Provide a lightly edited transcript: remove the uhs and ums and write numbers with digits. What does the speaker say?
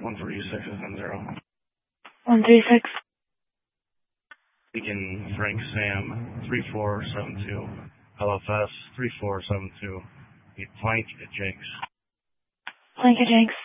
136 is 10. 136. Beacon Frank Sam 3472. LFS 3472. Plank at Jenks. Plank at Jenks.